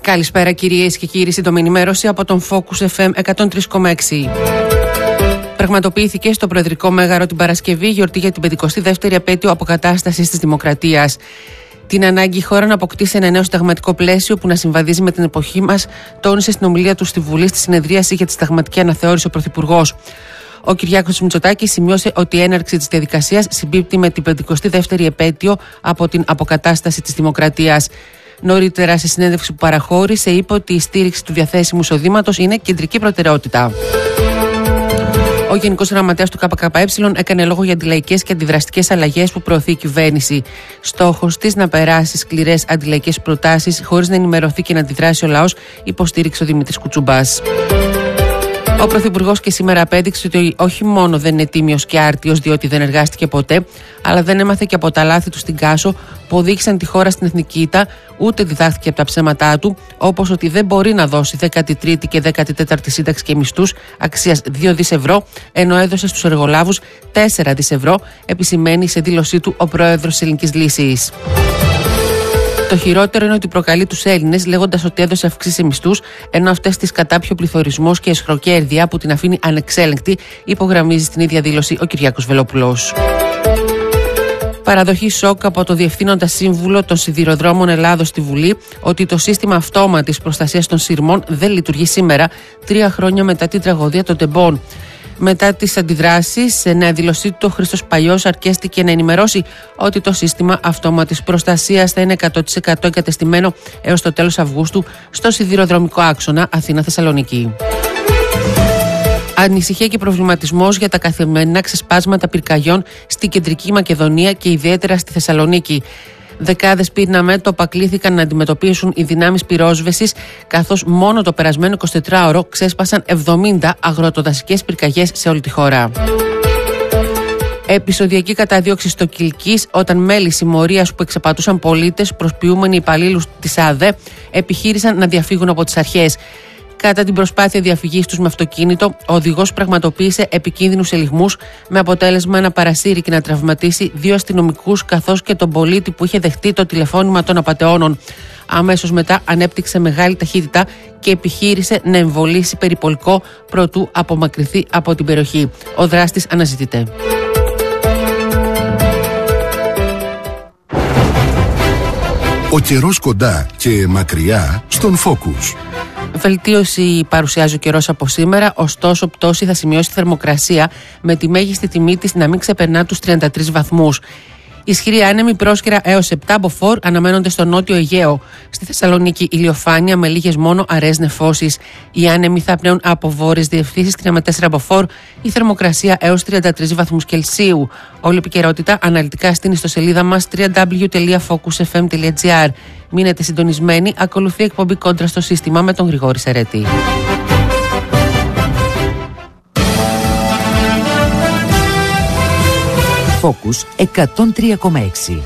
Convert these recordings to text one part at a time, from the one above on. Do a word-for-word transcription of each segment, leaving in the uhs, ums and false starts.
Καλησπέρα κυρίες και κύριοι, σύντομη ενημέρωση από τον Focus εφ εμ εκατόν τρία κόμμα έξι. Πραγματοποιήθηκε στο Προεδρικό Μέγαρο την Παρασκευή γιορτή για την πενηκοστή δεύτερη επέτειο αποκατάστασης της Δημοκρατίας. Την ανάγκη η χώρα να αποκτήσει ένα νέο συνταγματικό πλαίσιο που να συμβαδίζει με την εποχή μας, τόνισε στην ομιλία του στη Βουλή στη συνεδρίαση για τη συνταγματική αναθεώρηση ο Πρωθυπουργός. Ο Κυριάκος Μητσοτάκης σημείωσε ότι η έναρξη της διαδικασίας συμπίπτει με την πενηκοστή δεύτερη επέτειο από την αποκατάσταση της Δημοκρατίας. Νωρίτερα, σε συνέντευξη που παραχώρησε, είπε ότι η στήριξη του διαθέσιμου εισοδήματος είναι κεντρική προτεραιότητα. Ο Γενικός Γραμματέας του ΚΚΕ έκανε λόγο για αντιλαϊκές και αντιδραστικές αλλαγές που προωθεί η κυβέρνηση. Στόχος της να περάσει σκληρές αντιλαϊκές προτάσεις χωρίς να ενημερωθεί και να αντιδράσει ο λαός, υποστήριξε ο Δημήτρης Κουτσουμπάς. Ο Πρωθυπουργός και σήμερα απέδειξε ότι όχι μόνο δεν είναι τίμιος και άρτιος διότι δεν εργάστηκε ποτέ, αλλά δεν έμαθε και από τα λάθη του στην Κάσο που οδήγησαν τη χώρα στην εθνική ήττα, ούτε διδάχθηκε από τα ψέματά του, όπως ότι δεν μπορεί να δώσει δέκατη τρίτη και δέκατη τέταρτη σύνταξη και μισθούς αξίας δύο δισεκατομμύρια ευρώ, ενώ έδωσε στους εργολάβους τέσσερα δισεκατομμύρια ευρώ, επισημαίνει σε δήλωσή του ο πρόεδρος της Ελληνικής Λύσης. Το χειρότερο είναι ότι προκαλεί τους Έλληνες λέγοντας ότι έδωσε αυξήσεις μισθούς, ενώ αυτές τις κατάπιε ο πληθωρισμός και εσχροκέρδεια που την αφήνει ανεξέλεγκτη, υπογραμμίζει στην ίδια δήλωση ο Κυριάκος Βελόπουλος. Παραδοχή σοκ από το Διευθύνοντα Σύμβουλο των Σιδηροδρόμων Ελλάδος στη Βουλή ότι το σύστημα αυτόματης προστασίας των σειρμών δεν λειτουργεί σήμερα, τρία χρόνια μετά την τραγωδία των Τεμπών. Μετά τις αντιδράσεις, σε νέα δήλωσή του, ο Χρήστος Παλιός αρκέστηκε να ενημερώσει ότι το σύστημα αυτόματης προστασίας θα είναι εκατό τοις εκατό εγκατεστημένο έως το τέλος Αυγούστου στο σιδηροδρομικό άξονα Αθήνα-Θεσσαλονίκη. Ανησυχία και προβληματισμός για τα καθημερινά ξεσπάσματα πυρκαγιών στην Κεντρική Μακεδονία και ιδιαίτερα στη Θεσσαλονίκη. Δεκάδες πυρηνά μέτωπα κλήθηκαν να αντιμετωπίσουν οι δυνάμεις πυρόσβεσης, καθώς μόνο το περασμένο εικοσιτετράωρο ξέσπασαν εβδομήντα αγροτοδασικές πυρκαγιές σε όλη τη χώρα. Επεισοδιακή καταδίωξη στο Κιλκής όταν μέλη συμμορίας που εξαπατούσαν πολίτες, προσποιούμενοι υπαλλήλους της ΑΔΕ, επιχείρησαν να διαφύγουν από τις αρχές. Κατά την προσπάθεια διαφυγής τους με αυτοκίνητο, ο οδηγός πραγματοποίησε επικίνδυνους ελιγμούς με αποτέλεσμα να παρασύρει και να τραυματίσει δύο αστυνομικούς καθώς και τον πολίτη που είχε δεχτεί το τηλεφώνημα των απατεώνων. Αμέσως μετά ανέπτυξε μεγάλη ταχύτητα και επιχείρησε να εμβολήσει περιπολικό προτού απομακρυνθεί από την περιοχή. Ο δράστης αναζητείται. Ο καιρός κοντά και μακριά στον Focus. Βελτίωση παρουσιάζει ο καιρός από σήμερα, ωστόσο πτώση θα σημειώσει θερμοκρασία με τη μέγιστη τιμή της να μην ξεπερνά τους τριάντα τρεις βαθμούς. Ισχυροί άνεμοι πρόσκαιρα έως επτά μποφόρ αναμένονται στο νότιο Αιγαίο. Στη Θεσσαλονίκη ηλιοφάνεια με λίγες μόνο αραιές νεφώσεις. Οι άνεμοι θα πνέουν από βόρειες διευθύνσεις τριάντα με τέσσερα μποφόρ, η θερμοκρασία έως τριάντα τρεις βαθμούς Κελσίου. Όλη η επικαιρότητα αναλυτικά στην ιστοσελίδα μας double-u double-u double-u τελεία focus f m τελεία g r. Μείνετε συντονισμένοι, ακολουθεί εκπομπή Κόντρα στο σύστημα με τον Γρηγόρη Σερέτη. Focus εκατόν τρία κόμμα έξι.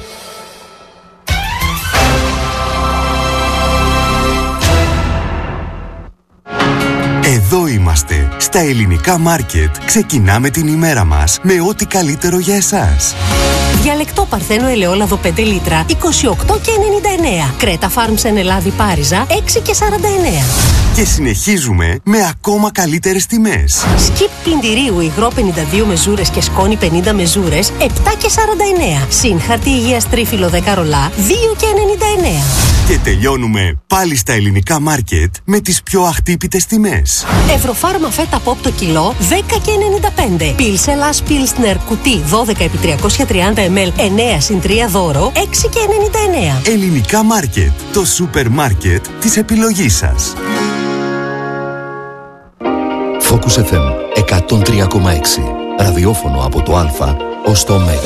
Εδώ είμαστε, στα ελληνικά μάρκετ. Ξεκινάμε την ημέρα μας με ό,τι καλύτερο για εσάς. Διαλεκτό Παρθένο ελαιόλαδο πέντε λίτρα, είκοσι οκτώ και ενενήντα εννέα. Κρέτα Φάρμς εν Ελλάδη Πάριζα, έξι και σαράντα εννέα. Και συνεχίζουμε με ακόμα καλύτερες τιμές. Σκιπ πλυντηρίου υγρό πενήντα δύο μεζούρες και σκόνη πενήντα μεζούρες, επτά και σαράντα εννέα. Συν χαρτί υγείας τρίφυλλο δέκα ρολά, δύο και ενενήντα εννέα. Και τελειώνουμε πάλι στα ελληνικά μάρκετ με τις πιο αχτύπητες τιμές. Ευρωφάρμα φέτα πόπ το κιλό, δέκα και ενενήντα πέντε. Πιλσελάς Πιλσνερ κουτί δώδεκα επί τριακόσια τριάντα μιλιλίτρα, εννέα συν τρία δώρο, έξι και ενενήντα εννέα. Ελληνικά μάρκετ, το σούπερ μάρκετ της επιλογής σας. Focus εφ εμ εκατόν τρία κόμμα έξι. Ραδιόφωνο από το Α ως το Ω.